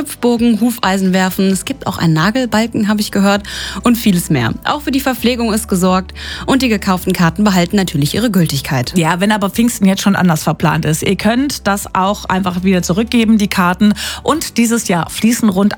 Hüpfbogen, Hufeisen werfen, es gibt auch einen Nagelbalken, habe ich gehört, und vieles mehr. Auch für die Verpflegung ist gesorgt und die gekauften Karten behalten natürlich ihre Gültigkeit. Ja, wenn aber Pfingsten jetzt schon anders verplant ist, ihr könnt das auch einfach wieder zurückgeben, die Karten. Und dieses Jahr fließen rund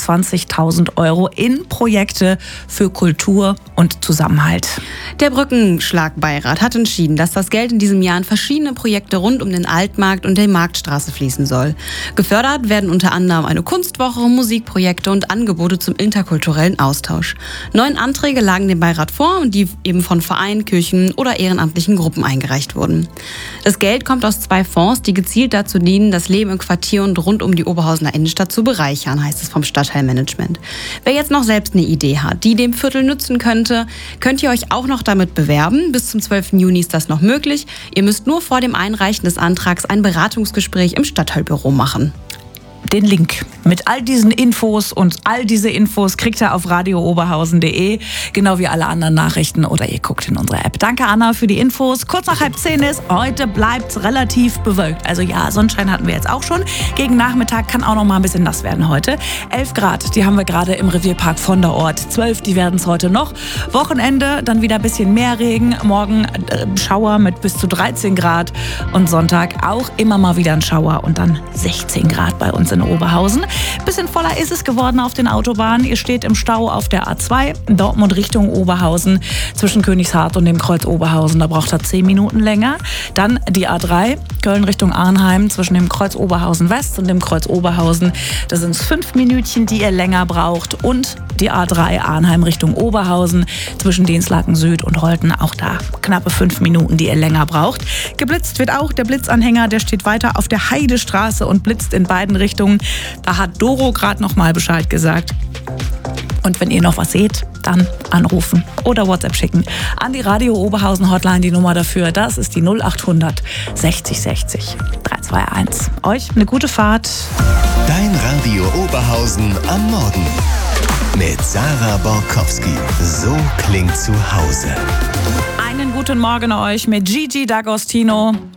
28.000 € in Projekte für Kultur und Zusammenhalt. Der Brückenschlagbeirat hat entschieden, dass das Geld in diesem Jahr in verschiedene Projekte rund um den Altmarkt und die Marktstraße fließen soll. Gefördert werden unter anderem eine Kunstwoche, Musikprojekte und Angebote zum interkulturellen Austausch. 9 Anträge lagen dem Beirat vor und die eben von Vereinen, Kirchen oder ehrenamtlichen Gruppen eingereicht wurden. Das Geld kommt aus 2 Fonds, die gezielt dazu dienen, das Leben im Quartier und rund um die Oberhausener Innenstadt zu bereichern, heißt es vom Stadtteilmanagement. Wer jetzt noch selbst eine Idee hat, die dem Viertel nützen könnte, könnt ihr euch auch noch damit bewerben. Bis zum 12. Juni ist das noch möglich. Ihr müsst nur vor dem Einreichen des Antrags ein Beratungsgespräch im Stadtteilbüro machen. Den Link mit all diesen Infos und all diese Infos kriegt ihr auf radiooberhausen.de, genau wie alle anderen Nachrichten, oder ihr guckt in unsere App. Danke, Anna, für die Infos. Kurz nach 9:30 ist, heute bleibt's relativ bewölkt. Also ja, Sonnenschein hatten wir jetzt auch schon. Gegen Nachmittag kann auch noch mal ein bisschen nass werden heute. 11 Grad, die haben wir gerade im Revierpark von der Ort. 12, die werden es heute noch. Wochenende, dann wieder ein bisschen mehr Regen. Morgen Schauer mit bis zu 13 Grad. Und Sonntag auch immer mal wieder ein Schauer und dann 16 Grad bei uns in Oberhausen. Bisschen voller ist es geworden auf den Autobahnen. Ihr steht im Stau auf der A2, Dortmund Richtung Oberhausen, zwischen Königshardt und dem Kreuz Oberhausen. Da braucht er 10 Minuten länger. Dann die A3, Köln Richtung Arnheim, zwischen dem Kreuz Oberhausen West und dem Kreuz Oberhausen. Da sind es 5 Minütchen, die ihr länger braucht. Und die A3 Arnheim Richtung Oberhausen, zwischen Dinslaken Süd und Holten. Auch da knappe 5 Minuten, die ihr länger braucht. Geblitzt wird auch der Blitzanhänger, der steht weiter auf der Heidestraße und blitzt in beiden Richtungen. Da hat Doro gerade noch mal Bescheid gesagt. Und wenn ihr noch was seht, dann anrufen oder WhatsApp schicken an die Radio Oberhausen Hotline. Die Nummer dafür, das ist die 0800 60 60 321. Euch eine gute Fahrt. Dein Radio Oberhausen am Morgen. Mit Sarah Borkowski. So klingt zu Hause. Einen guten Morgen euch mit Gigi D'Agostino.